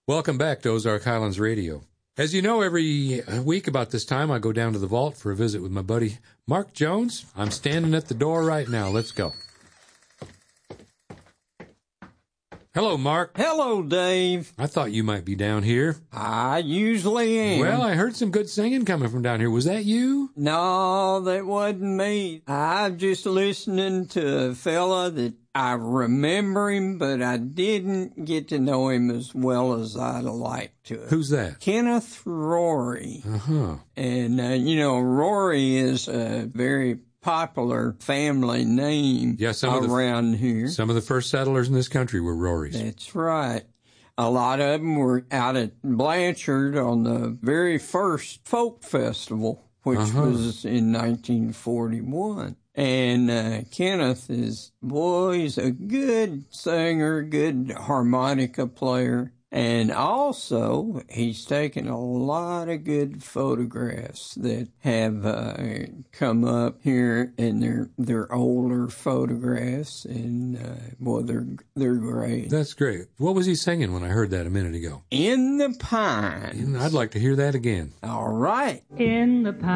Welcome back to Ozark Highlands Radio. As you know, every week about this time, I go down to the vault for a visit with my buddy Mark Jones. I'm standing at the door right now. Let's go. Hello, Mark. Hello, Dave. I thought you might be down here. I usually am. Well, I heard some good singing coming from down here. Was that you? No, that wasn't me. I'm just listening to a fella that I remember him, but I didn't get to know him as well as I'd like to. Who's that? Kenneth Rory. Uh-huh. And, Rory is a very popular family name around here. Some of the first settlers in this country were Rorys. That's right. A lot of them were out at Blanchard on the very first folk festival, which was in 1941. And Kenneth he's a good singer, good harmonica player. And also, he's taken a lot of good photographs that have come up here, and they're older photographs, and they're great. That's great. What was he singing when I heard that a minute ago? In the Pines. I'd like to hear that again. All right. In the Pines.